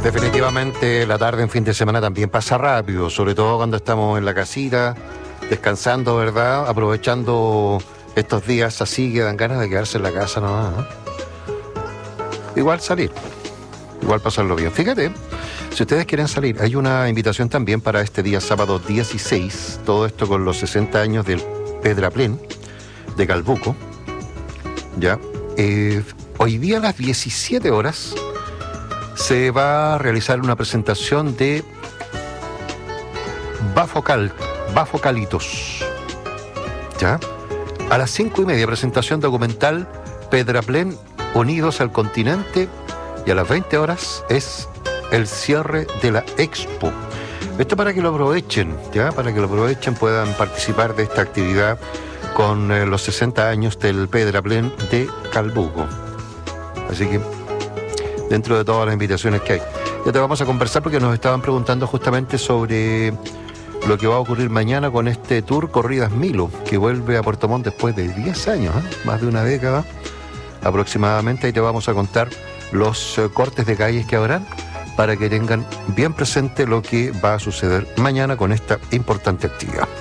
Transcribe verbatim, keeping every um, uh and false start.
Definitivamente la tarde en fin de semana también pasa rápido, sobre todo cuando estamos en la casita, descansando, ¿verdad? Aprovechando estos días así que dan ganas de quedarse en la casa nomás, ¿no? Igual salir, igual pasarlo bien. Fíjate, si ustedes quieren salir, hay una invitación también para este día sábado dieciséis, todo esto con los sesenta años del Pedraplén de Calbuco, ¿ya? Eh, hoy día a las diecisiete horas se va a realizar una presentación de Bafocal, Bafocalitos, ¿ya? A las cinco y media, presentación documental Pedraplén Unidos al Continente, y a las veinte horas es el cierre de la expo. Esto para que lo aprovechen, ¿ya? Para que lo aprovechen, puedan participar de esta actividad con eh, los sesenta años del Pedraplén de Calbuco. Así que, dentro de todas las invitaciones que hay, ya te vamos a conversar porque nos estaban preguntando justamente sobre lo que va a ocurrir mañana con este tour Corridas Milo, que vuelve a Puerto Montt después de diez años, ¿eh? Más de una década aproximadamente. Ahí te vamos a contar los eh, cortes de calles que habrán para que tengan bien presente lo que va a suceder mañana con esta importante actividad.